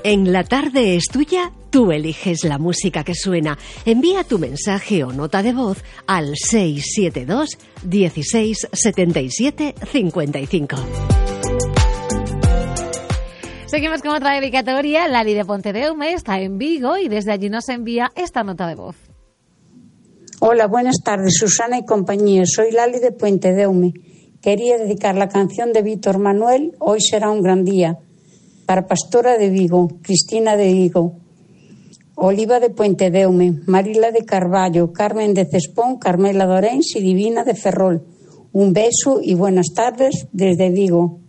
En La Tarde es Tuya, tú eliges la música que suena. Envía tu mensaje o nota de voz al 672 16 77 55. Seguimos con otra dedicatoria. Lali de Pontedeume está en Vigo y desde allí nos envía esta nota de voz. Hola, buenas tardes, Susana y compañía. Soy Lali de Pontedeume. Quería dedicar la canción de Víctor Manuel, Hoy será un gran día, para Pastora de Vigo, Cristina de Vigo, Oliva de Pontedeume, Marila de Carballo, Carmen de Cespón, Carmela de Orense y Divina de Ferrol. Un beso y buenas tardes desde Vigo.